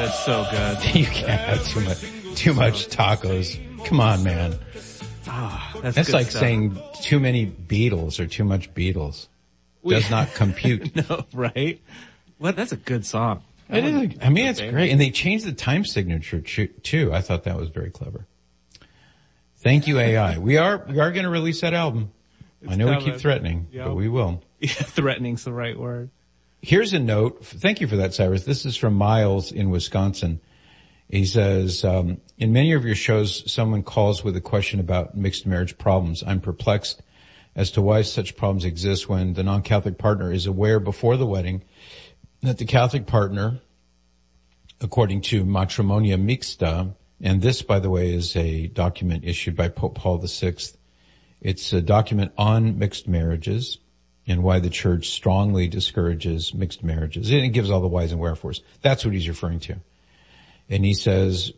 That's so good. You can't have too much tacos. Come on, man. That's like stuff. saying too many Beatles or too much Beatles. Does not compute. No, right? What? That's a good song. It is. I mean, it's great. And they changed the time signature too. I thought that was very clever. Thank you, AI. We are going to release that album. I know we keep threatening, but we will. Yeah, threatening's the right word. Here's a note. Thank you for that, Cyrus. This is from Miles in Wisconsin. He says, in many of your shows, someone calls with a question about mixed marriage problems. I'm perplexed as to why such problems exist when the non-Catholic partner is aware before the wedding that the Catholic partner, according to Matrimonia Mixta, and this, by the way, is a document issued by Pope Paul VI. It's a document on mixed marriages and why the church strongly discourages mixed marriages. And it gives all the whys and wherefores. That's what he's referring to. And he says,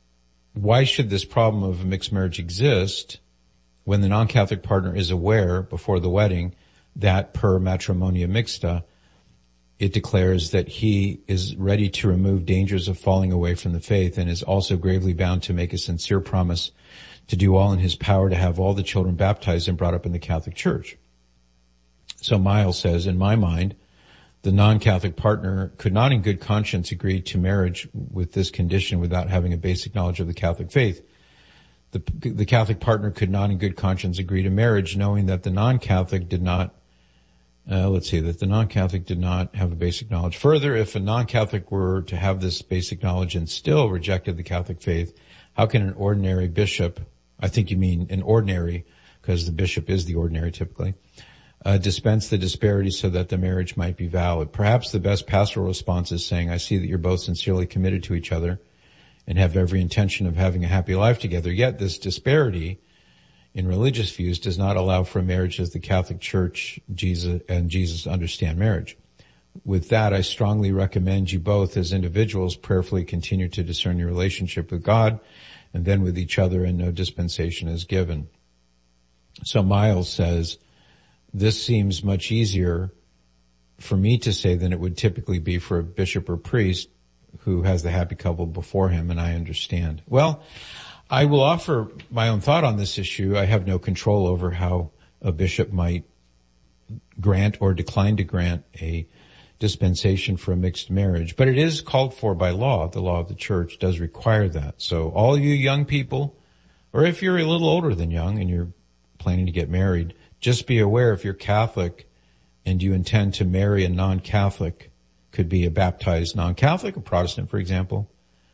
why should this problem of mixed marriage exist when the non-Catholic partner is aware before the wedding that per Matrimonia Mixta, it declares that he is ready to remove dangers of falling away from the faith and is also gravely bound to make a sincere promise to do all in his power to have all the children baptized and brought up in the Catholic Church. So Miles says, in my mind, the non-Catholic partner could not in good conscience agree to marriage with this condition without having a basic knowledge of the Catholic faith. The Catholic partner could not in good conscience agree to marriage knowing that the non-Catholic did not that the non-Catholic did not have a basic knowledge. Further, if a non-Catholic were to have this basic knowledge and still rejected the Catholic faith, how can an ordinary bishop, I think you mean an ordinary, because the bishop is the ordinary typically, dispense the disparity so that the marriage might be valid? Perhaps the best pastoral response is saying, I see that you're both sincerely committed to each other and have every intention of having a happy life together, yet this disparity in religious views does not allow for a marriage as the Catholic Church Jesus understand marriage. With that, I strongly recommend you both as individuals prayerfully continue to discern your relationship with God and then with each other, and no dispensation is given. So Miles says, this seems much easier for me to say than it would typically be for a bishop or priest who has the happy couple before him, and I understand. Well, I will offer my own thought on this issue. I have no control over how a bishop might grant or decline to grant a dispensation for a mixed marriage, but it is called for by law. The law of the church does require that. So all you young people, or if you're a little older than young and you're planning to get married, just be aware if you're Catholic and you intend to marry a non-Catholic, could be a baptized non-Catholic, a Protestant, for example,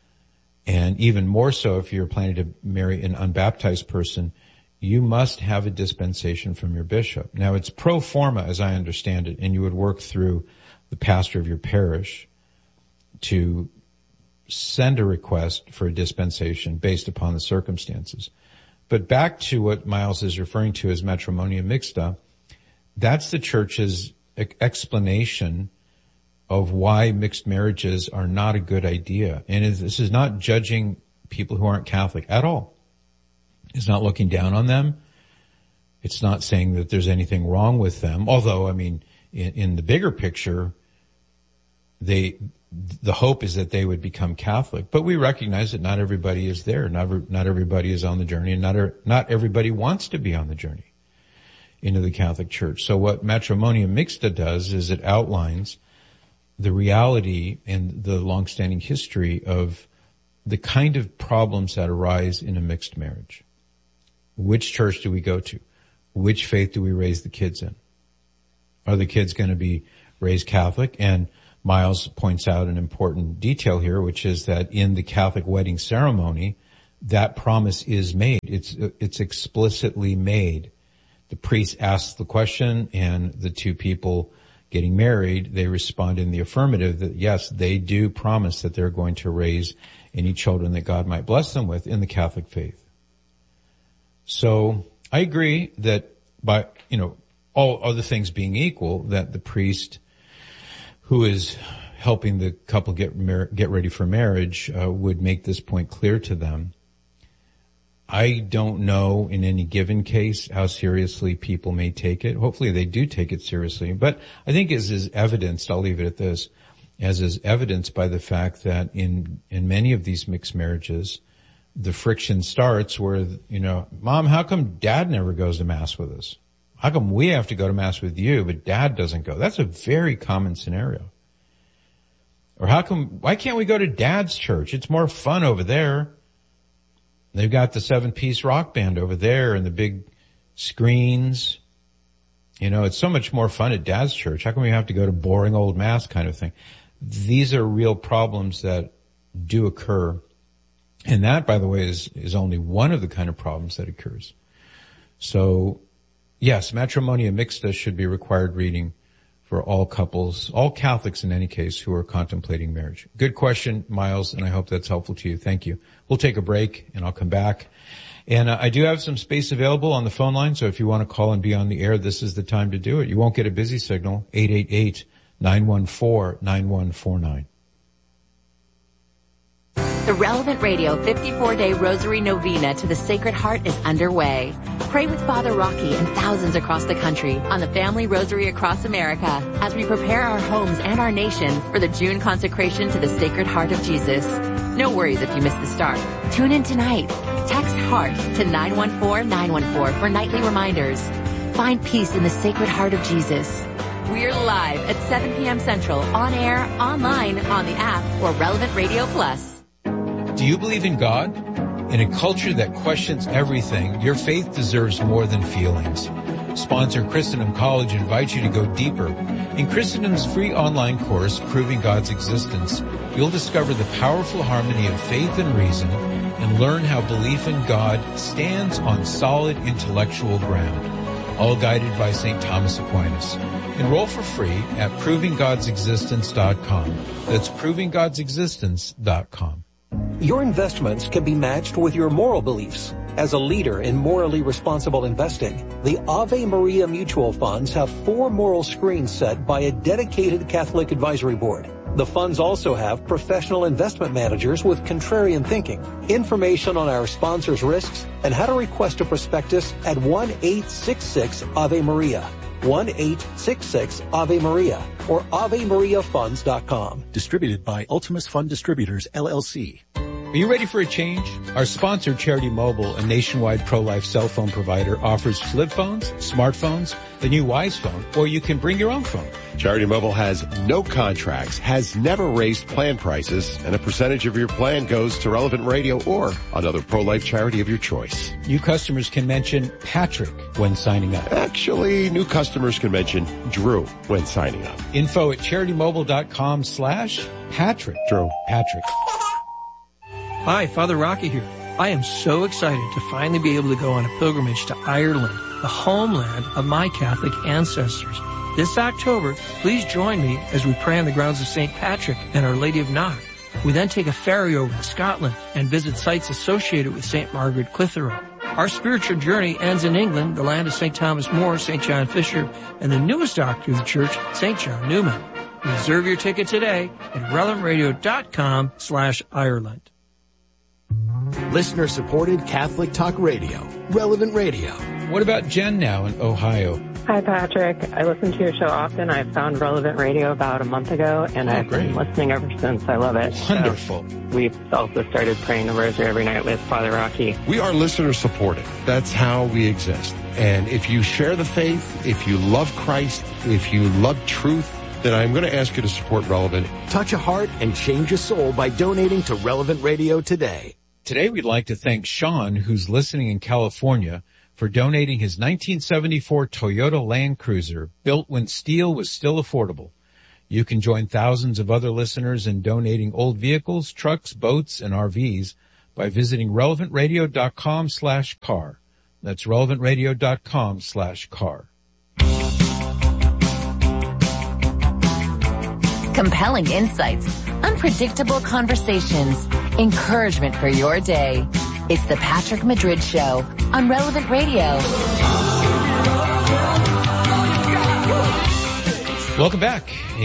and even more so if you're planning to marry an unbaptized person, you must have a dispensation from your bishop. Now, it's pro forma, as I understand it, and you would work through the pastor of your parish to send a request for a dispensation based upon the circumstances. But back to what Miles is referring to as Matrimonia Mixta, that's the church's explanation of why mixed marriages are not a good idea. And this is not judging people who aren't Catholic at all. It's not looking down on them. It's not saying that there's anything wrong with them. Although, I mean, in the bigger picture, the hope is that they would become Catholic. But we recognize that not everybody is there. Not everybody is on the journey, and not everybody wants to be on the journey into the Catholic Church. So what Matrimonia Mixta does is it outlines the reality and the long-standing history of the kind of problems that arise in a mixed marriage. Which church do we go to? Which faith do we raise the kids in? Are the kids going to be raised Catholic? And Miles points out an important detail here, which is that in the Catholic wedding ceremony, that promise is made. It's explicitly made. The priest asks the question, and the two people getting married, they respond in the affirmative that yes, they do promise that they're going to raise any children that God might bless them with in the Catholic faith. So I agree that by, all other things being equal, that the priest who is helping the couple get ready for marriage would make this point clear to them. I don't know in any given case how seriously people may take it. Hopefully they do take it seriously. But I think as is evidenced, I'll leave it at this, as is evidenced by the fact that in many of these mixed marriages, the friction starts where, Mom, how come Dad never goes to Mass with us? How come we have to go to Mass with you, but Dad doesn't go? That's a very common scenario. Or why can't we go to Dad's church? It's more fun over there. They've got the 7-piece rock band over there and the big screens. It's so much more fun at Dad's church. How come we have to go to boring old Mass kind of thing? These are real problems that do occur. And that, by the way, is only one of the kind of problems that occurs. So, yes, Matrimonia Mixta should be required reading for all couples, all Catholics in any case, who are contemplating marriage. Good question, Miles, and I hope that's helpful to you. Thank you. We'll take a break, and I'll come back. And I do have some space available on the phone line, so if you want to call and be on the air, this is the time to do it. You won't get a busy signal, 888-914-9149. The Relevant Radio 54-Day Rosary Novena to the Sacred Heart is underway. Pray with Father Rocky and thousands across the country on the Family Rosary Across America as we prepare our homes and our nation for the June consecration to the Sacred Heart of Jesus. No worries if you miss the start. Tune in tonight. Text HEART to 914-914 for nightly reminders. Find peace in the Sacred Heart of Jesus. We're live at 7 p.m. Central, on air, online, on the app, or Relevant Radio Plus. Do you believe in God? In a culture that questions everything, your faith deserves more than feelings. Sponsor Christendom College invites you to go deeper. In Christendom's free online course, Proving God's Existence, you'll discover the powerful harmony of faith and reason and learn how belief in God stands on solid intellectual ground, all guided by St. Thomas Aquinas. Enroll for free at ProvingGod'sExistence.com. That's ProvingGod'sExistence.com. Your investments can be matched with your moral beliefs. As a leader in morally responsible investing, the Ave Maria mutual funds have 4 moral screens set by a dedicated Catholic advisory board. The funds also have professional investment managers with contrarian thinking. Information on our sponsors' risks and how to request a prospectus at 1-866-AVE-MARIA. 1-866-AVE-MARIA or AveMariaFunds.com. Distributed by Ultimus Fund Distributors, LLC. Are you ready for a change? Our sponsor, Charity Mobile, a nationwide pro-life cell phone provider, offers flip phones, smartphones, the new Wise phone, or you can bring your own phone. Charity Mobile has no contracts, has never raised plan prices, and a percentage of your plan goes to Relevant Radio or another pro-life charity of your choice. New customers can mention Patrick when signing up. Actually, new customers can mention Drew when signing up. Info at CharityMobile.com/Patrick. Drew. Patrick. Hi, Father Rocky here. I am so excited to finally be able to go on a pilgrimage to Ireland, the homeland of my Catholic ancestors. This October, please join me as we pray on the grounds of St. Patrick and Our Lady of Knock. We then take a ferry over to Scotland and visit sites associated with St. Margaret Clitheroe. Our spiritual journey ends in England, the land of St. Thomas More, St. John Fisher, and the newest doctor of the church, St. John Newman. Reserve your ticket today at relevantradio.com/Ireland. Listener-supported Catholic Talk Radio, Relevant Radio. What about Jen now in Ohio? Hi, Patrick. I listen to your show often. I found Relevant Radio about a month ago, and I've been listening ever since. I love it. Wonderful. We've also started praying the rosary every night with Father Rocky. We are listener-supported. That's how we exist. And if you share the faith, if you love Christ, if you love truth, then I'm going to ask you to support Relevant. Touch a heart and change a soul by donating to Relevant Radio today. Today we'd like to thank Sean, who's listening in California, for donating his 1974 Toyota Land Cruiser, built when steel was still affordable. You can join thousands of other listeners in donating old vehicles, trucks, boats, and RVs by visiting relevantradio.com/car. That's relevantradio.com/car. Compelling insights, unpredictable conversations, encouragement for your day. It's the Patrick Madrid Show on Relevant Radio. Welcome back.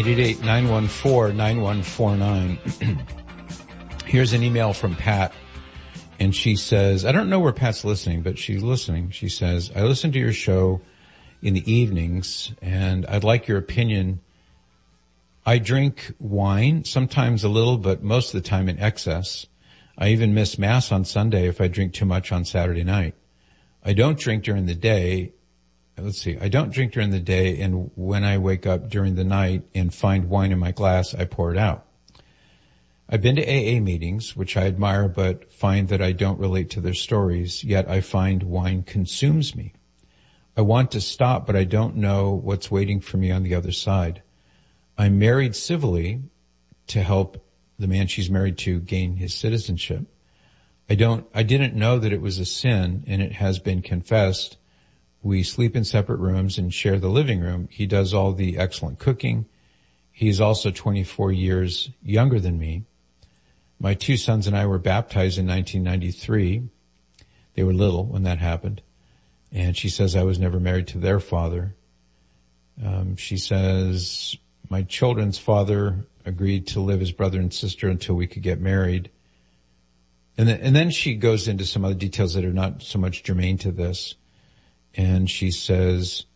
888-914-9149. Here's an email from Pat, and she says, I don't know where Pat's listening, but she's listening. She says, I listen to your show in the evenings, and I'd like your opinion I drink wine, sometimes a little, but most of the time in excess. I even miss Mass on Sunday if I drink too much on Saturday night. I don't drink during the day. I don't drink during the day, and when I wake up during the night and find wine in my glass, I pour it out. I've been to AA meetings, which I admire, but find that I don't relate to their stories, yet I find wine consumes me. I want to stop, but I don't know what's waiting for me on the other side. I'm married civilly to help the man she's married to gain his citizenship. I didn't know that it was a sin, and it has been confessed. We sleep in separate rooms and share the living room. He does all the excellent cooking. He's also 24 years younger than me. My 2 sons and I were baptized in 1993. They were little when that happened. And she says I was never married to their father. She says my children's father agreed to live as brother and sister until we could get married. And then she goes into some other details that are not so much germane to this. And she says,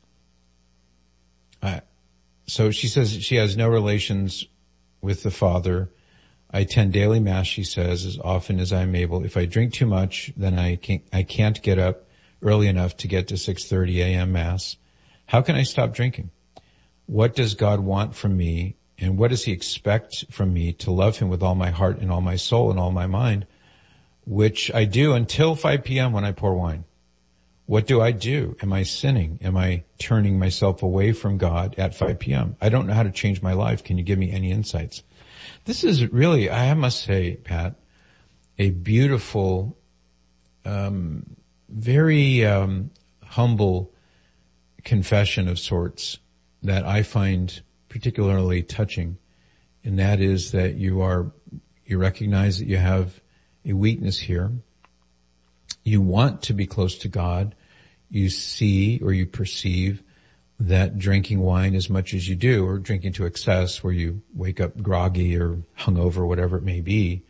she has no relations with the father. I attend daily Mass, she says, as often as I'm able. If I drink too much, then I can't get up early enough to get to 6:30 a.m. Mass. How can I stop drinking? What does God want from me, and what does he expect from me to love him with all my heart and all my soul and all my mind, which I do until 5 p.m. when I pour wine? What do I do? Am I sinning? Am I turning myself away from God at 5 p.m.? I don't know how to change my life. Can you give me any insights? This is really, I must say, Pat, a beautiful, very humble confession of sorts that I find particularly touching. And that is that you recognize that you have a weakness here. You want to be close to God. You see or you perceive that drinking wine as much as you do, or drinking to excess where you wake up groggy or hungover, whatever it may be,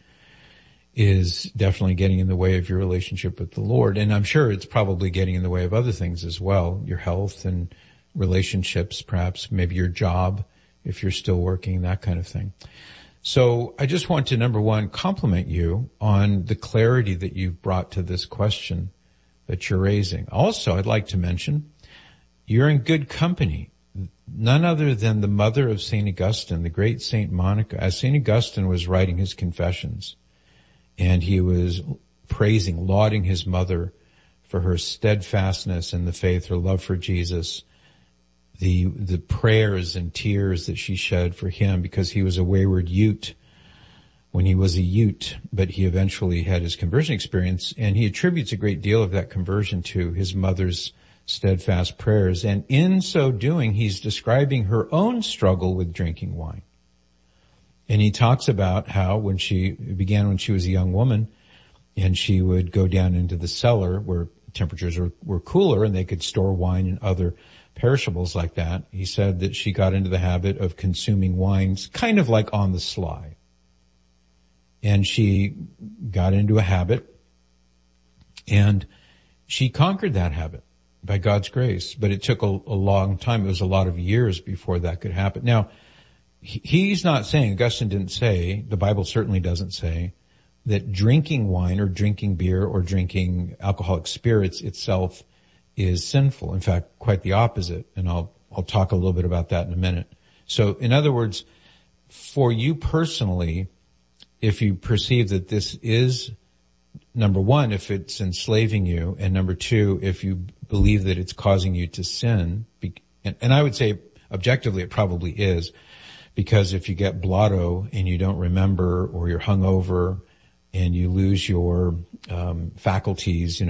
is definitely getting in the way of your relationship with the Lord. And I'm sure it's probably getting in the way of other things as well, your health and relationships, perhaps, maybe your job, if you're still working, that kind of thing. So I just want to, number one, compliment you on the clarity that you've brought to this question that you're raising. Also, I'd like to mention, you're in good company. None other than the mother of St. Augustine, the great St. Monica. As St. Augustine was writing his Confessions, and he was lauding his mother for her steadfastness in the faith, her love for Jesus, the prayers and tears that she shed for him because he was a wayward Ute when he was a Ute, but he eventually had his conversion experience, and he attributes a great deal of that conversion to his mother's steadfast prayers. And in so doing, he's describing her own struggle with drinking wine. And he talks about how when she was a young woman, and she would go down into the cellar where temperatures were cooler and they could store wine and other perishables like that. He said that she got into the habit of consuming wines kind of like on the sly. And she got into a habit, and she conquered that habit by God's grace. But it took a long time. It was a lot of years before that could happen. Now, he's not saying, Augustine didn't say, the Bible certainly doesn't say, that drinking wine or drinking beer or drinking alcoholic spirits itself is sinful. In fact, quite the opposite. And I'll talk a little bit about that in a minute. So in other words, for you personally, if you perceive that this is, number one, if it's enslaving you, and number two, if you believe that it's causing you to sin, and I would say objectively it probably is, because if you get blotto and you don't remember, or you're hungover and you lose your faculties,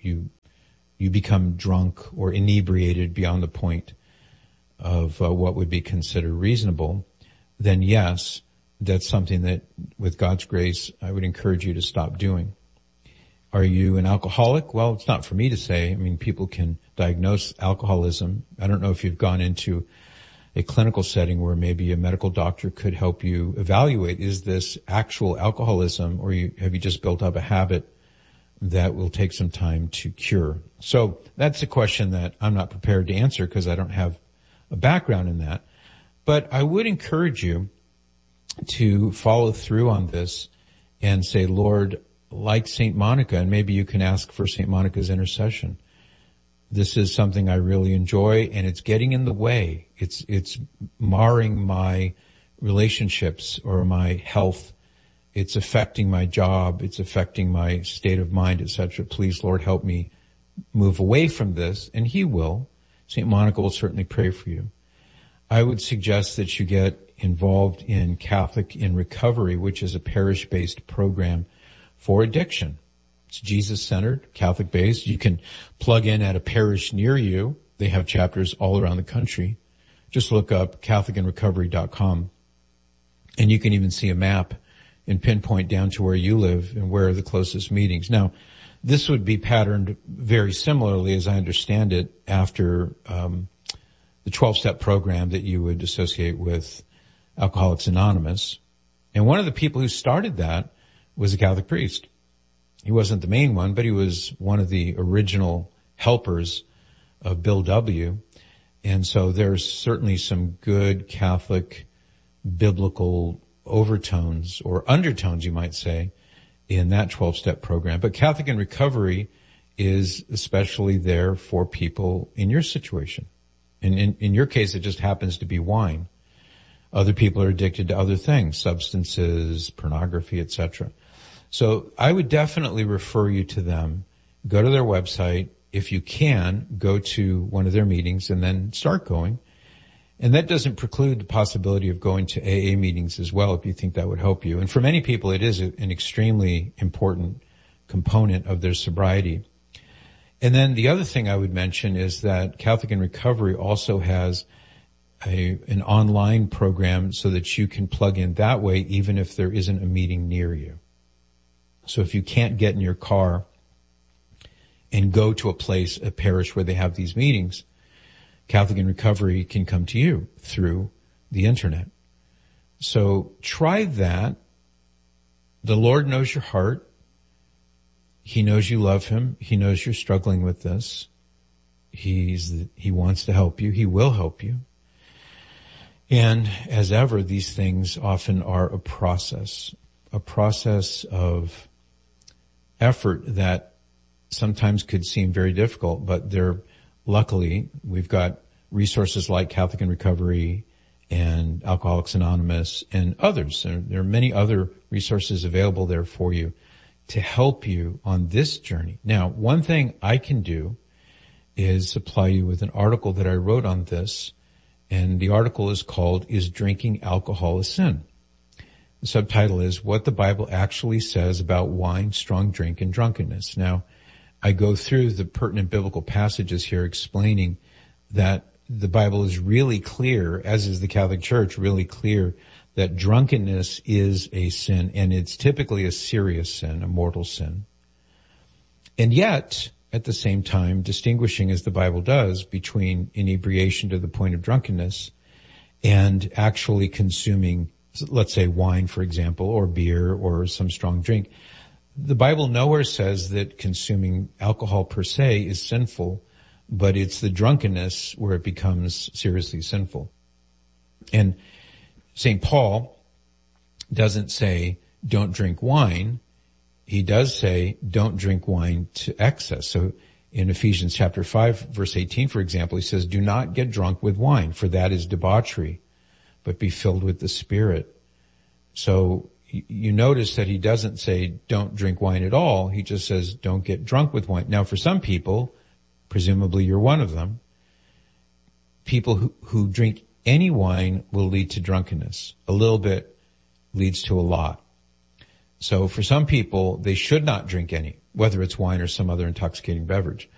you become drunk or inebriated beyond the point of what would be considered reasonable, then yes, that's something that, with God's grace, I would encourage you to stop doing. Are you an alcoholic? Well, it's not for me to say. I mean, people can diagnose alcoholism. I don't know if you've gone into a clinical setting where maybe a medical doctor could help you evaluate, is this actual alcoholism, or have you just built up a habit that will take some time to cure? So that's a question that I'm not prepared to answer because I don't have a background in that. But I would encourage you to follow through on this and say, Lord, like St. Monica, and maybe you can ask for St. Monica's intercession. This is something I really enjoy, and it's getting in the way. It's marring my relationships or my health. It's affecting my job. It's affecting my state of mind, etc. Please, Lord, help me move away from this, and He will. St. Monica will certainly pray for you. I would suggest that you get involved in Catholic in Recovery, which is a parish-based program for addiction. It's Jesus-centered, Catholic-based. You can plug in at a parish near you. They have chapters all around the country. Just look up CatholicInRecovery.com, and you can even see a map and pinpoint down to where you live and where are the closest meetings. Now, this would be patterned very similarly, as I understand it, after the 12-step program that you would associate with Alcoholics Anonymous. And one of the people who started that was a Catholic priest. He wasn't the main one, but he was one of the original helpers of Bill W. And so there's certainly some good Catholic biblical overtones or undertones, you might say, in that 12-step program. But Catholic in Recovery is especially there for people in your situation. And in your case, it just happens to be wine. Other people are addicted to other things, substances, pornography, etc. So I would definitely refer you to them. Go to their website. If you can, go to one of their meetings and then start going. And that doesn't preclude the possibility of going to AA meetings as well if you think that would help you. And for many people, it is an extremely important component of their sobriety. And then the other thing I would mention is that Catholic in Recovery also has an online program so that you can plug in that way even if there isn't a meeting near you. So if you can't get in your car and go to a parish where they have these meetings, Catholic in Recovery can come to you through the internet. So try that. The Lord knows your heart. He knows you love Him. He knows you're struggling with this. He wants to help you. He will help you. And as ever, these things often are a process of effort that sometimes could seem very difficult, but luckily, we've got resources like Catholic in Recovery and Alcoholics Anonymous and others. There are many other resources available there for you to help you on this journey. Now, one thing I can do is supply you with an article that I wrote on this, and the article is called, Is Drinking Alcohol a Sin? The subtitle is What the Bible Actually Says About Wine, Strong Drink, and Drunkenness. Now, I go through the pertinent biblical passages here explaining that the Bible is really clear, as is the Catholic Church, really clear that drunkenness is a sin, and it's typically a serious sin, a mortal sin. And yet, at the same time, distinguishing as the Bible does between inebriation to the point of drunkenness and actually consuming, let's say, wine, for example, or beer or some strong drink. The Bible nowhere says that consuming alcohol per se is sinful, but it's the drunkenness where it becomes seriously sinful. And St. Paul doesn't say, don't drink wine. He does say, don't drink wine to excess. So in Ephesians chapter 5, verse 18, for example, he says, do not get drunk with wine, for that is debauchery, but be filled with the Spirit. So you notice that he doesn't say don't drink wine at all. He just says don't get drunk with wine. Now, for some people, presumably you're one of them, people who drink any wine will lead to drunkenness. A little bit leads to a lot. So for some people, they should not drink any, whether it's wine or some other intoxicating beverage.